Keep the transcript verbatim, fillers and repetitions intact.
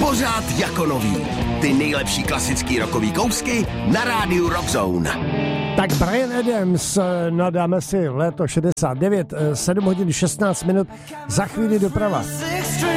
Pořád jako nový. Ty nejlepší klasický rockový kousky na rádiu Rockzone. Tak Bryan Adams, no dáme si léto šedesát devět, sedm hodin šestnáct minut, za chvíli doprava.